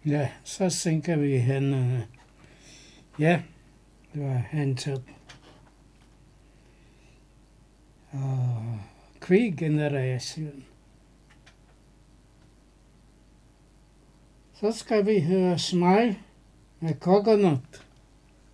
Ja, så sænker vi hænderne. Ja, det var hentet. Og kvigeneration. Så skal vi høre Smile med Coconut.